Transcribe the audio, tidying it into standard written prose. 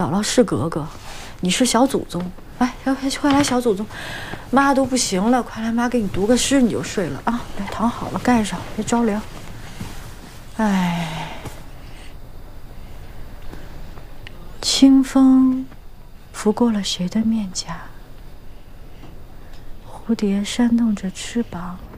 姥姥是格格，你是小祖宗。哎，快来，小祖宗，妈都不行了，快来，妈给你读个诗，你就睡了啊！来，躺好了，盖上，别着凉。哎，清风拂过了谁的面颊？蝴蝶扇动着翅膀，